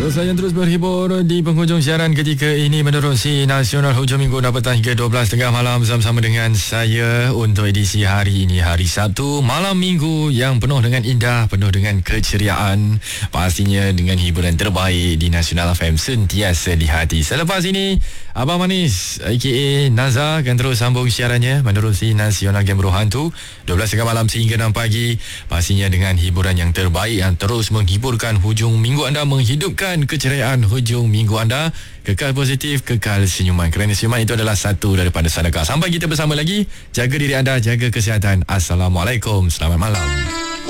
Saya terus berhibur di penghujung siaran ketika ini menerusi Nasional Hujung Minggu petang hingga 12.30 malam bersama dengan saya untuk edisi hari ini, hari Sabtu, malam minggu yang penuh dengan indah, penuh dengan keceriaan, pastinya dengan hiburan terbaik di Nasional FM sentiasa di hati. Selepas ini Abang Manis aka Naza akan terus sambung siarannya menerusi Nasional Game Hantu 12.30 malam sehingga 6 pagi, pastinya dengan hiburan yang terbaik yang terus menghiburkan hujung minggu anda, menghidupkan keceriaan hujung minggu anda. Kekal positif, kekal senyuman, kerana senyuman itu adalah satu daripada sedekah. Sampai kita bersama lagi, jaga diri anda, jaga kesihatan. Assalamualaikum, selamat malam.